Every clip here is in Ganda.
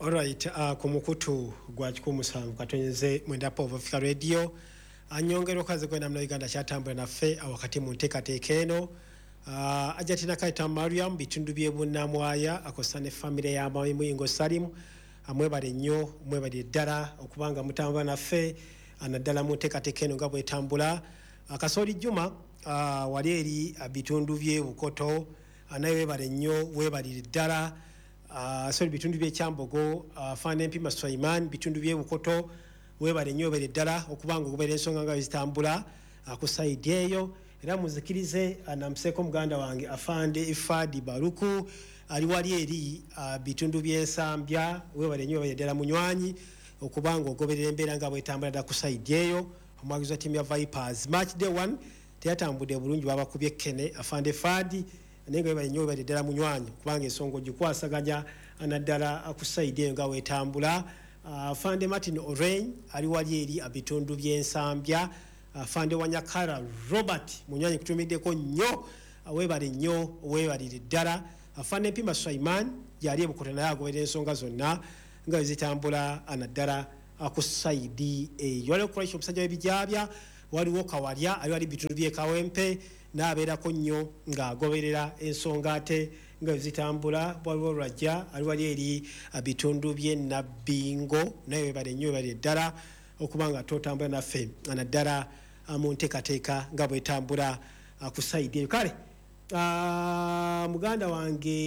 Alright, kumukutu gwa 17 katonyeze mwenda Povo Africa Radio. Anyongero kaze kwenda mna Uganda chatambula naffe awakati mu nteekateeka eno. Ajatina Kaita Mariam bitundu by'ebunnamwaya akosane family ya Muyingo Salim amwebale nnyo mwebale ddala okubanga mutambula naffe anaddala mu nteekateeka eno nga bwetambula. Kasoli Juma wali eri bitundu by'Bukoto anaye webale nnyo webalire ddala. Sorry bitundu bye Kyambogo Fane Mpima Sulaiman bitundu bye Bukoto webale nnyo webale ddala okubanga okubera ensonga nga zitambula ku side eyo era muzikirize anamseko muganda wange Afande Ifadi Baruku ali wali eri bitundu bye Nsambya webale nnyo webale ddala munywanyi okubanga ogoberera embeera nga bwetambula da ku side eyo omwagiza timu ya Vipers match day 1 teyatambude bulungi babakubye Kene Afande Fadi nenga webale nnyo webale ddala munywanyi kubanga ensonga gikwasaganya anaddala akusaide nga wetambula. Fande Martin Orange ali wali eri abitundu by'Ensambya. Fande Wanyakara Robert munywanyi kutumiddeko nnyo webale nnyo webalire ddala. Fande Mpima Sulaiman yali Bukoto naye agoberera ensonga zonna nga zitambula anaddala akusaidi eyo. Waliwo Christ omusajja w'ebijabya waliwo Kawalya ali wali bitundu by'e Kawempe n'abeerako nnyo ng'agoberera ensonga ate nga zitambula. Waliwo Rajja ali wali eri bitundu by'e Nabbingo naye webale nnyo webale ddala okubanga totambula naffe anaddala mu nteekateeka nga bwetambula ku side eyo. Kale muganda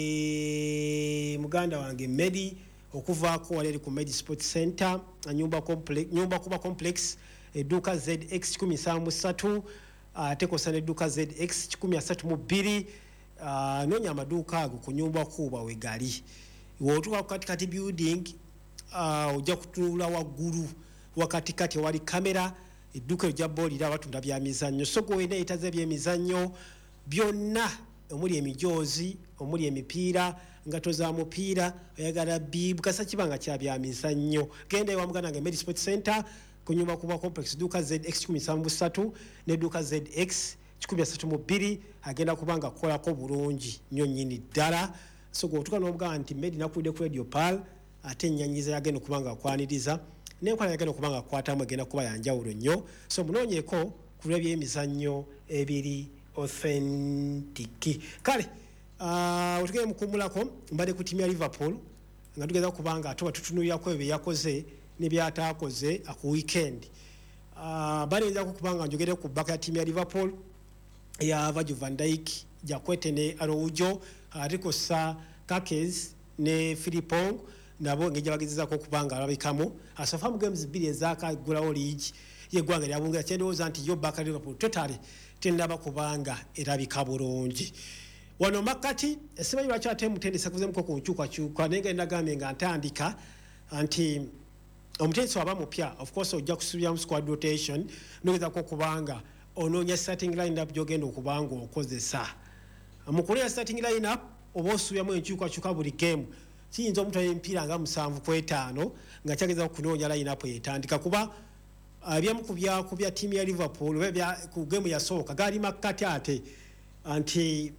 wange Medi okuvaako wali eri ku Medi Sports Center nyumba kuba complex edduuka ZX 173 tekosa n'edduuka ZX 132 noonya amaduuka ago ku nyumba kuba we gali wotuka ku katikati building ojja kutuula waggulu wakatikati wali kamera edduuka ojja boolira abatunda bya mizannyo so gwe neetaze by'emizannyo byonna omuli emijoozi omuli emipiira ngato za mupiira oyagala bibu kasa kibanga kya bya mizannyo genda ewa muganda nga Medi Sports Center ku nyumba kuba complex duka ZX 173 ne duka ZX 132 agenda kubanga kolako bulungi nnyo nnyini ddala so gotuka n'omugamba nti Medi nakulide ku Radio Pal ate nnyanyiza yagenda kubanga akwaniriza n'enkola yagenda kubanga akwatamu egenda kuba yanjawulo nnyo so munoonyeko ku lw'ebyemizannyo ebiri authentic. Kale otugende mukumulako mbadde ku timu ya Liverpool nga tugeza kubanga atoba tutunulyako ebyo yakoze nebyatakoze ku weekend. Balinza kubanga njogere ku baka ya timu ya Liverpool ya Virgil van Dijk Jakwete ne Araujo ariko sa Kakes ne Philippong nabo ngeja bagizizako kubanga alabikamu asafamu games bili ezaka gulawo league yegwanga lyabunga kyendoza nti yo baka Liverpool totally tendaba kubanga erabika bulungi wano makati esibanyi lwakyate mutendesa kuze muko kunchuka chuka nenga ndagambe nga ntandika anti omutendesi waba mupya of course ojja kusubira mu squad rotation nogeza ko kubanga ononya starting line up jogenda okubanga okozesa mukulya starting line up oba osubira mu enchuka chuka buli game kiyinza omuntu ayempira nga 7-5 nga kyageza okunonya line up etandika kuba abyamu kubya timu ya Liverpool bya ku game ya soka gali makati ate anti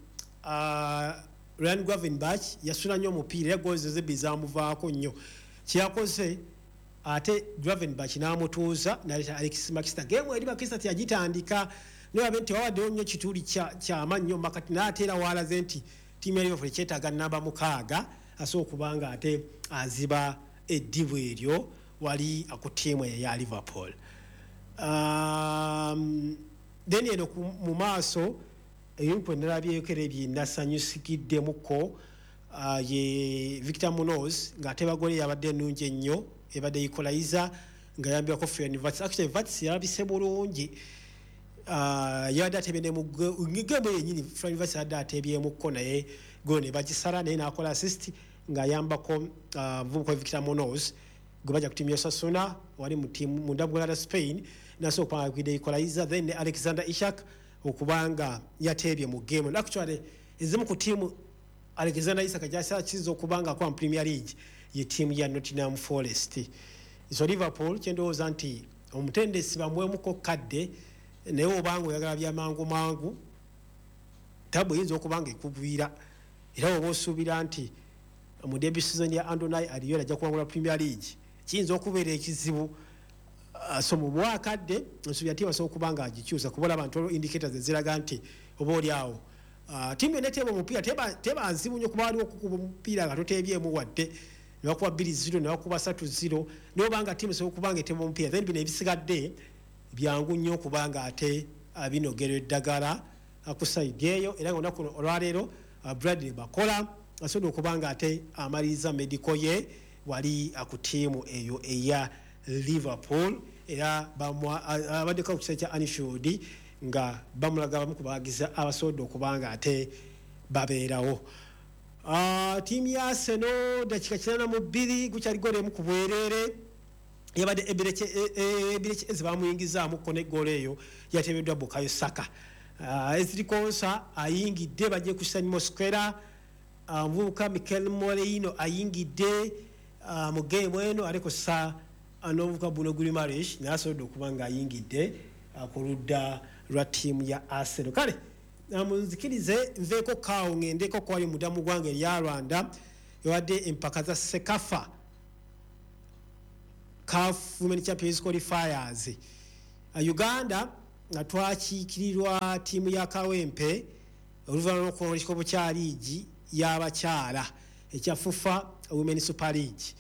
Ryan Gravenberch yasula nnyo omupiira goals ze bizamuvaako nnyo kyakoze ate Gravenberch n'amutuuza n'aleta Alexis Max game eri bakisa tyagitandika naye nti wawaddeyo nnyo kituli ky'amannyo makati n'ateera walaze nti timu ya Liverpool kyetaaga namba 6 asobola kubanga ate aziba eddibu eryo wali ku timu ya Liverpool. Then eno mu maaso ebintu nalabyekera ebyinasanyusikiddemukko ye Victor Munoz ng'ate bagole yabadde ennungi ennyo ebadde equalizer nga yambirako Fred Vats actually Vats yalabise bulungi yabadde atebye mu ngego yennyini Fred Vats yabadde atebyemukko naye golo ne bagisala naye n'akola assist ng'ayambako vubuko Victor Munoz gwe bajja ku timu ya Osasuna wali mu timu mu ndabula Spain naso kwa kwide equalizer then Alexander Isak okubanga yatebye mu game actually ezimu ku timu Alexander Isak jasa chizo okubanga kwa Premier League ye timu ya Nottingham Forest. So Liverpool kyendoza nti omutendesi bamwemuko kadde naye obanga oyagala bya mangu tabu yinza okubanga ekugwira era oba osuubira nti mu debut season ya Andonai aliyo ajja kuwangula Premier League kiyinza okubeera ekizibu so mu mwaka dde nsuubira tiimu asobola okuba nga agikyusa kubola abantu indicators eziraga nti oba oli awo tiimu yonna eteeba omupiira teba nzibu nnyo kuba waliwo okukuba omupiira nga toteebyemu wadde ne bakuba 2-0 ne bakuba 3-0 naye obanga tiimu esobola okuba nga eteeba omupiira then bino ebisigadde byangu nnyo okuba nga ate binogera eddagala ku sayidi eyo era nga olunaku olwaleero Bradley Bakola asobola okuba nga ate amaliriza medical ye wali ku tiimu eyo eya Liverpool era abaddeko ku kisenge kya Anfield nga bamulaga bamu ku bawagizi abasobodde okuba nga ate babeerawo. Tiimu ya Arsenal dakika 82 gukyali goolo emu ku bwereere yabadde ebireki ezibamuyingizaamuko n'eggoolo eyo yateebeddwa Bukayo Saka. Ezri Konsa ayingidde bajje ku Sanimo Square, muvubuka Mikel Moreno ayingidde mu geemu eno ariko sa n'obuvubuka Bruno Guimaraes naye asobodde okuba nga ayingidde ku ludda lwa ttiimu ya Arsenal. Kale munzikirize nveeko kaawo ngendeko kwali mudamu gwange erya Rwanda yawadde empaka za Sekafa CAF Women Champions Qualifiers. Uganda nga twakiikirirwa ttiimu ya Kawempe oluvannyuma lw'okuwangula ekikopo kya liigi y'abakyala ekya FUFA Women Super League.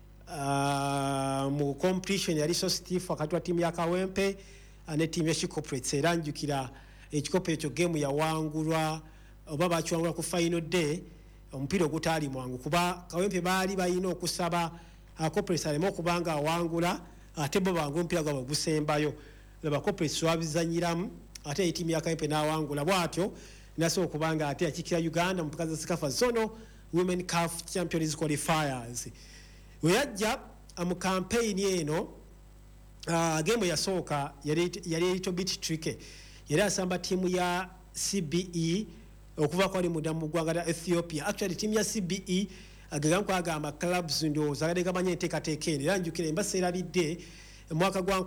Mu competition yali so stiff wakati wa ttiimu ya Kawempe ne ttiimu ya Corporates era njukira ekikopo ekyo geemu yawangulwa oba bakiwangula ku final day omupiira ogutaali mwangu kuba Kawempe baali balina okusaba Corporates aleme okuba nga awangula ate bo bangula omupiira gwabwe gusembayo laba Corporates wabizanyiramu ate ttiimu ya Kawempe n'awangula bw'atyo nasobola okuba nga ate yakiikira Uganda mu mpaka za Sekafa Zono Women CAF Champions Qualifiers. We yajja mu campaign eno game yasooka yali little bit tricky. Yali asamba ttiimu ya CBE okuva kwali mudamu mu ggwanga lya Ethiopia. Actually ttiimu ya CBE agamba clubs ndowooza agadde gamanya enteekateeka eno era njukira embasa erabidde mu mwaka gwa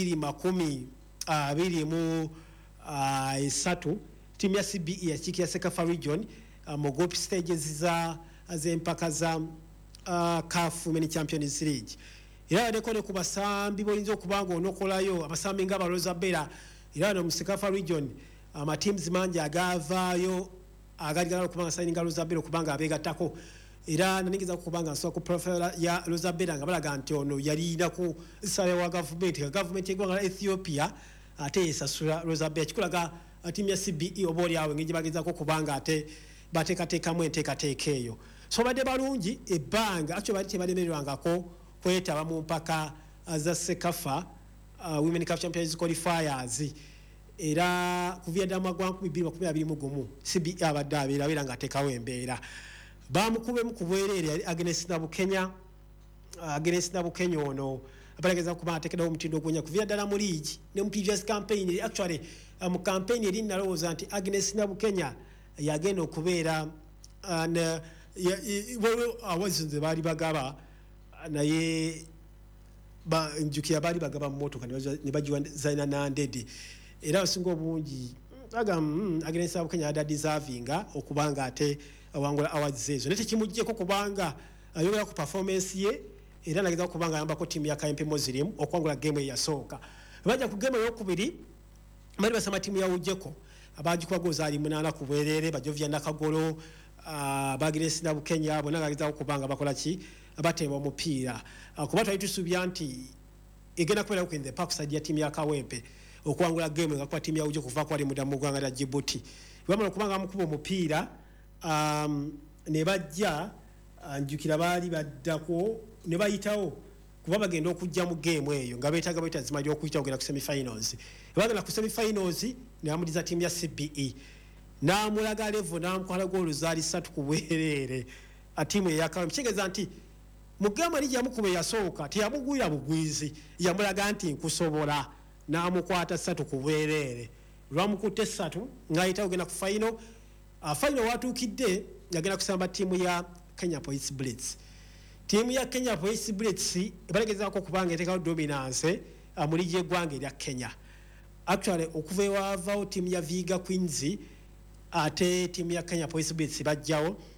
2023 ttiimu ya CBE yakiikira Sekafa region mu group stages z'empaka za CAF Women Champions League. Era yadeko ne ku basambi boyinza okuba nga onokolayo abasambi nga Baloza Bera era no mu Sekafa region teams mangi agavaayo agaligala okuba nga signing Loza Bera okuba nga abeegattako era nanigeza okuba nga nsobola ku profile ya Loza Bera nga balaga nti ono yalina ku nsala wa government y'eggwanga la Ethiopia ate yesasula Loza Bera kikulaga ttiimu ya CBE oba oli awo engeri bagezaako okuba nga ate bateekateekamu enteekateeka eyo. So badde balungi ebbanga akyo bali tebalemererwangako kwetaba mu mpaka za Sekafa Women CAF Champions Qualifiers era kuvira ddala gwa 2021 CBE abadde abeera nga ateekawo embeera bamukubemu ku bwereere yali Agnes Nabukenya ono abalageza kuba ateekeddwawo omutindo ogwonya kuvira ddala mu league ne mu previous campaign actually mu campaign eri nalowooza nti Agnes Nabukenya yagenda okubeera awazinze baali bagaba naye njukira baali bagaba mu motoka ne bagiwa zaina nandede era osinga obungi Agnes Nabukenya yadda deservinga okubanga ate awangula awards ezo naye tekimuggyeko kubanga ayogera ku performance ye era nageza okubanga ayambako ttiimu ya Kayempe Muslim okwangula game eyasooka. Bajja ku game eyokubiri bali basama ttiimu ya Ujeko abagikuba goals ali 8 ku bwereere bajovya Nakagolo Agnes Nabukenya bonna bageza okubanga bakola ki abateeba omupiira kuba twali tusuubya nti egenda kubeera ku the park side ya ttiimu ya Kawempe okuwangula game nga kuba ttiimu ya Ujeko kuva kwali mudamu mu ggwanga lya Djibouti bamala okubanga bamukuba omupiira ne bajja njukira baali baddako ne bayitawo kuba bagenda okujja mu game eyo nga beetaaga bayita okuyita okugenda ku semi-finals. Bagenda ku semi-finals ne bamudiza ttiimu ya CBE n'amulaga level n'amukwala goolo zaali 3 ku bwereere ttiimu eya Kawempe kitegeeza nti mu game ali yamukuba eyasooka teyamugwira bugwizi yamulaga nti nkusobola n'amukwata 3 ku bwereere lwamukutte 3 ng'ayita ogenda ku final watuukidde yagenda kusamba ttiimu ya Kenya Police Blitz. Ttiimu ya Kenya Police Blitz balegezaako okubanga eteekawo dominance mu liigi y'eggwanga erya Kenya. Actually okuva ewavaawo ttiimu ya Viga Queens ate ttiimu ya Kenya Police Blitz bajjawo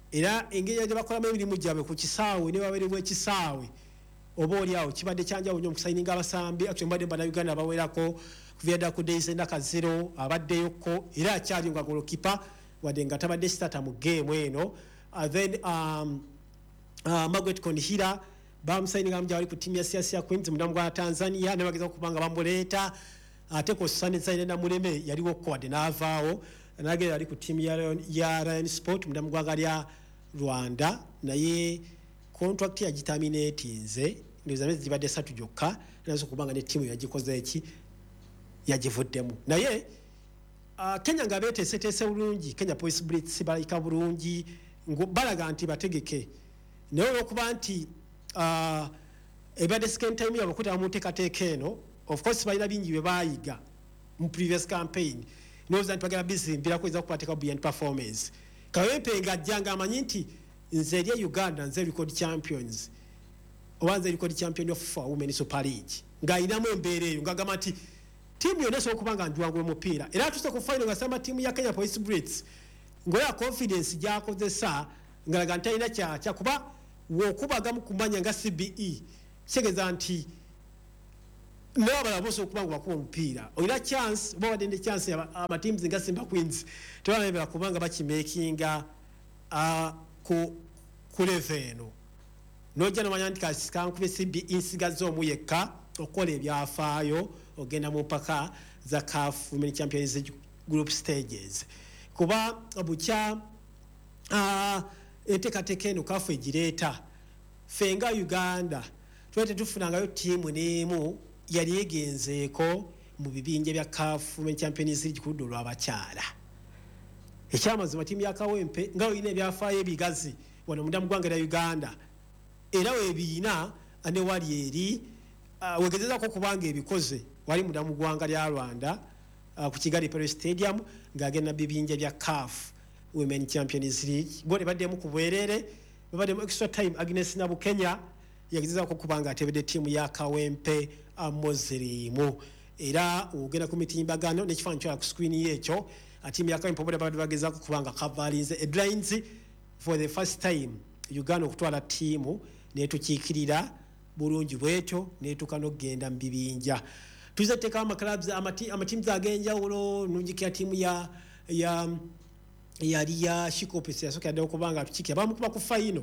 era engeri gye bakolamu emirimu gyabwe ku kisaawe ne bawerebwa ekisaawe oba oliawo kibadde kyanjawulo nnyo okusayininga abasambi mbadde bannayuganda abawerako kuviira ku days endaka 0 abaddeyoko era akyali nga golokipa wadde nga tabadde sitata mu geemu eno. Then Margaret Konihira bamusayininga mujja wali ku ttiimu ya Siasia Queens mudamu gwa Tanzania ne bageza okubanga bamuleeta ate kossane Zaire na Muleme yaliwo wadde n'avaawo nagera ali ku ttiimu ya Lion Sport mudamu gwa lya Rwanda naye contract ya gitaminatinze ndoza mezi zibadde 3 gyokka nazo kubanga ne ttiimu yagikoze eki yagivuddemu naye Kenya nga beeteeseteese bulungi Kenya Police Blitz balayika bulungi balaga nti bategeke naye olwokuba nti ebadde second time yabo kutaba mu nteekateeka eno of course balina bingi bye baayiga mu previous campaign noza nti bagala bizimbira kuweza okukwateka beyond performance Kawempe nga ajjanga amanyi nti nze eri Uganda nze record champions oba nze record champion of women super league ng'ayinamu embeera eyo ng'agamba nti tiimu yonna esobola okuba nga ndiwangula omupiira era atuse ku final ngasamba tiimu ya Kenya Police Blitz ngoya confidence gyakozesa ngalaga nti alina kyakya kuba wokubagamu kumanya nga CBE kitegeeza nti n'abalala bose okuba nga bakuba omupiira olina chance oba wadde ne chance amatiimu nga Simba Queens tebalabera kubanga bakimekinga ku level eno nojja nomanya nti kankube CBE nsigaze omu yekka okukola ebyafaayo ogenda mu mpaka za CAF Women Champions Group stages kuba bukya enteekateeka eno CAF egireeta ffe nga Uganda twete tufunangayo ttiimu n'emu yali yegenzeeko mu bibinja bya CAF Women Champions League ku ludda olw'abakyala ekyamazima ttiimu ya Kawempe nga olina ebyafaayo ebigazi wano mudamu gwanga lya Uganda era webiina ne wali eri wegezezaako kubanga ebikoze wali mudamu gwanga lya Rwanda ku Kigali Pele Stadium ng'agenda bibinja bya CAF Women Champions League bo baddemu ku bwerere baddemu extra time Agnes Nabukenya yagezezaako kubanga atebedde ttiimu ya Kawempe Mozirimu era ogenda ku mitimbagano n'ekifaananyi kyala ku screen y'ekyo ttiimu ya Kawempe bodde bagezaako kubanga kavalinze headlines for the first time Uganda okutwala ttiimu netukiikirira bulungi bwetyo netuuka n'okugenda mu bibinja tuze teekawo amaclubs amatiimu ag'enjawulo nunjikira ttiimu yali ya Shikopesi yasooka yaddewo kubanga tukikira bamukuba ku final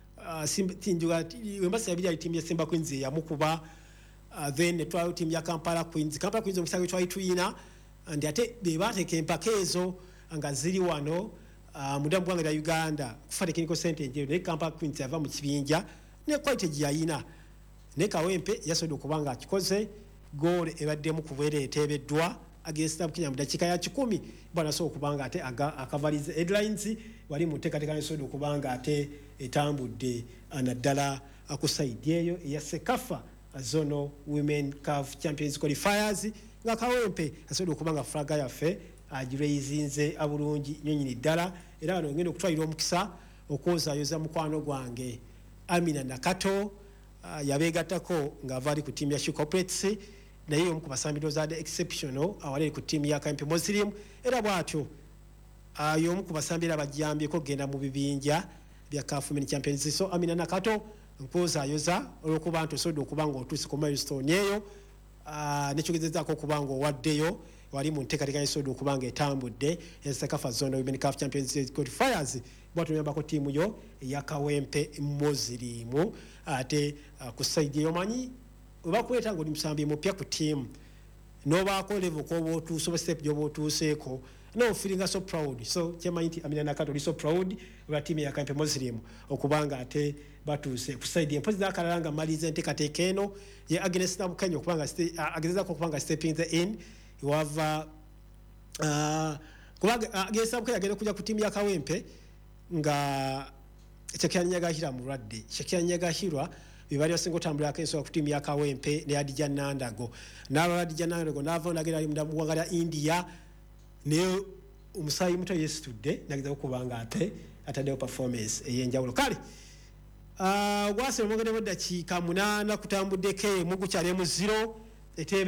Embasa yabiri yali ttiimu ya Simba Queens yamukuba then netwalayo ttiimu ya Kampala Queens omukisago twali tuyina ndi ate be baateeka empaka ezo nga ziri wano mudamu gwanga lya Uganda kufa technical center njeyo naye Kampala Queens yava mu kibinja ne quality gyeyalina ne Kawempe yasobodde okubanga akikoze goal ebaddemu ku bwere eteebeddwa against Kenya mu dakiika ya 10 bwana so okubanga ate akavalize headlines wali mu nteekateeka yasobodde okubanga ate etambudde naddala ku side eyo eya Sekafa Zono Women CAF Champions Qualifiers nga Kawempe asobodde okubanga flaga yaffe agiraizinze abulungi nyonyini ddala era wano ngenda okutwalira omukisa okwozayoza mukwano gwange Amina Nakato yabeegattako ng'ava ali ku ttiimu ya Shikoprets naye omu ku basambiro zaade exceptional awali ku ttiimu ya Kawempe Muslim era bw'atyo y'omu ku basambira abajjambyeko kugenda mu bibinja bya CAF Women Champions. So Amina Nakato nkwozaayoza olw'okuba nti osobodde okuba nga otuuse ku milestone eyo nekyogezezaako okuba nga owaddeyo wali mu nteekateeka esobodde okuba nga etambudde Sekafa Zone Women CAF Champions Qualifiers bwatuyambako ttiimu yo eya Kawempe Muslim ate ku side yomanyi oba kuleeta ng'oli musambi mupya ku ttiimu n'obaako level k'oba otuuse oba step gy'oba otuuseeko no feeling so proud so kyemanyi nti Amina Nakato oli so proud olwa ttiimu ya Kawempe Muslim okubanga ate batuuse ku side empozi z'akalala nga mmaliza enteekateeka eno ye Agnes Nabukenya okubanga agezezaako okubanga stepping the in wava kubanga Agnes Nabukenya agenda okujja ku ttiimu ya Kawempe nga Kyakyannyagahirwa mulwadde Kyakyannyagahirwa bibali basinga otambulako ensonga ku ttiimu ya Kawempe ne Adija Nandago n'aba Adija Nandago n'ava nagenda ali mu ggwanga lya India naye omusaayi muto yeesitudde nagezaako okubanga ate ataddewo performance ey'enjawulo kale gwase omwogedemu eddakiika 8 kutambuddeko emu gukyali mu 0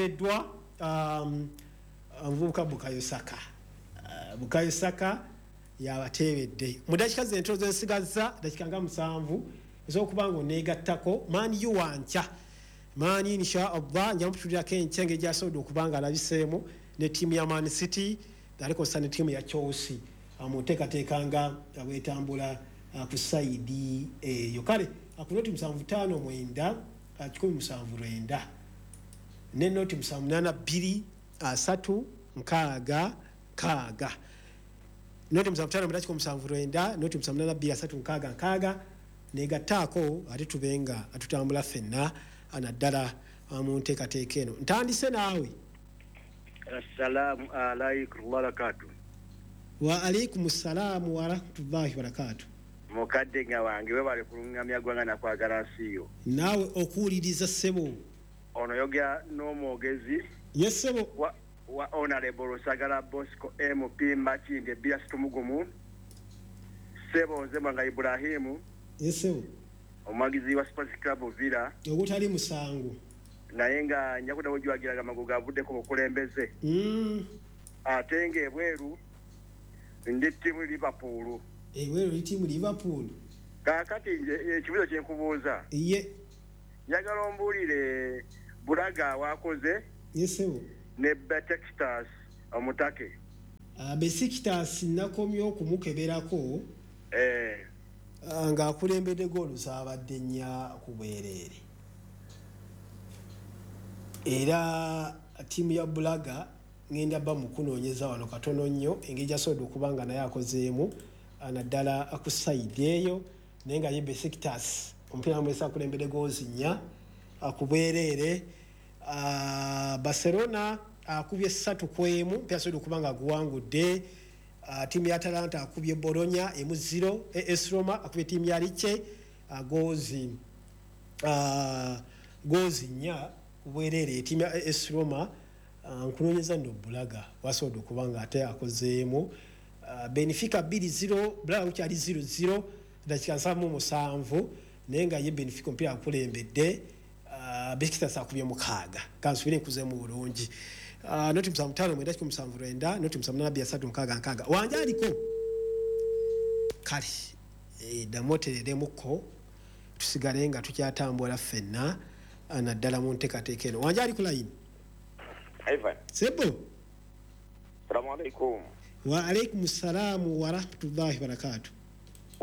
eteebeddwa omuvubuka Bukayo Saka yabateebedde mu dakika zentolo zensigazza dakika nga 7 ez'okubanga oneegattako Man U wanca Man U inshallah njamutulirako enkya engeri gyasobodde okubanga alabiseemu ne ttiimu ya Man City alikosa ne ttiimu ya Chelsea mu nteekateeka nga bwetambula ku sayidi eyo kale ku noti 759 179 ne noti 782 3 6 noti 759 noti 782 negattaako ate tubenga atutambula ffenna naddala mu nteekateeka eno ntandise naawe. Assalamu alaikum wabarakatuh. Wa alaikum salamu wa rahmatullahi wa barakatuh. Mukadde nga wange webale kulungamya gwanga nakwagala nsiyo. Naawe okuwuliriza ssebo. Ono yogera n'omwogezi. Yes ssebo. Wa Honorable Sagala Bosco MP Makinde Bias Tumugumu. Ssebo nze Mwanga Ibrahimu. Yes ssebo. Omuwagizi wa Sports Club Villa. Ogutali musango. Naye nga njakuda wejwagiraga amagogo avuddeko bukulembeze. Ate ng'ebweru ndi ttiimu Liverpool. Ebweru ttiimu Liverpool. Kaakati ekibuzo kye nkubuuza. Ye. Njagala ombuulire Bulaga wakoze. Yesebo. Ne Besiktas omutake. Besiktas nakomye okumukeberako. Ng'akulembedde goolu zaabadde nnya ku bwereere. Era ttiimu ya Bulaga ngenda ba mukunoonyeza wano katono nnyo engeri gyasobodde okuba nga naye akozeemu naddala ku sayidi eyo naye nga ye Besiktas omupiira mwesa akulembedde goozi nnya ku bwereere. Barcelona akubye 3-1 mpira asobodde okuba nga aguwangudde. Ttiimu ya Atalanta akubye Bologna 1-0. AS Roma akubye ttiimu ya Lecce goozi nnya ku bwereere. Ttiimu ya AS Roma nkunoonyeza nno Bulaga wasobodde okuba nga ate akozeemu. Benfica 2-0 Bulaga kukyali 0-0 dakika 7 naye nga ye Benfica omupiira akulembedde. Besiktas akubye 6 kansubire nkuzeemu bulungi. Noti 559 noti 783 wanje aliko kale damotereremuko tusigale nga tukyatambula ffenna naddala mu nteekateeka eno. Wanje ali ku layini. Ivan. Sebo. Assalamu alaikum. Wa alaikum salamu wa rahmatullahi wa barakatuh.